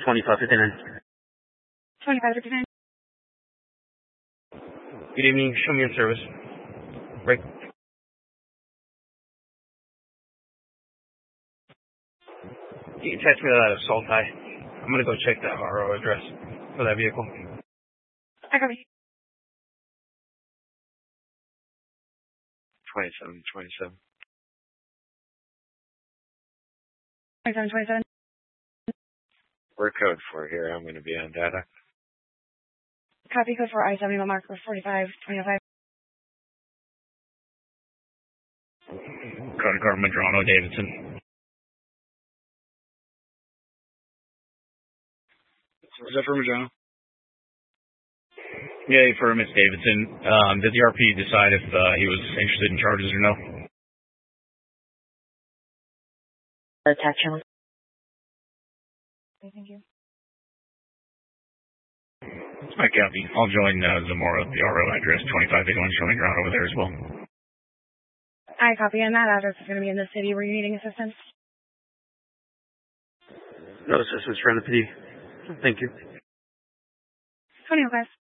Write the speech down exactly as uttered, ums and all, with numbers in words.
twenty-five fifty-nine. twenty-five fifty-nine. Good evening. Show me in service. Break. You can text me that assault tie. I'm going to go check that R O address for that vehicle. I copy. twenty-seven twenty-seven. twenty-seven twenty-seven. We're code for here. I'm going to be on data. Copy code for I seventy marker forty-five twenty-five. Code Car Madrano Davidson. Was that for Madrano? Yeah, for Miss Davidson. Um, did the R P decide if uh, he was interested in charges or no? Attack channel. Okay, thank you. That's my copy. I'll join uh, Zamora at the R O address twenty-five eighty-one showing ground over there as well. I copy, and that address is going to be in the city. Were you needing assistance? No assistance, friend of the P D. Thank you. twenty, okay.